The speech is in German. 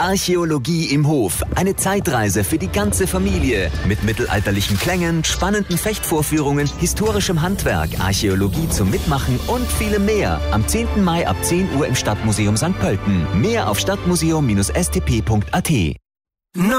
Archäologie im Hof. Eine Zeitreise für die ganze Familie. Mit mittelalterlichen Klängen, spannenden Fechtvorführungen, historischem Handwerk, Archäologie zum Mitmachen und vielem mehr. Am 10. Mai ab 10 Uhr im Stadtmuseum St. Pölten. Mehr auf stadtmuseum-stp.at.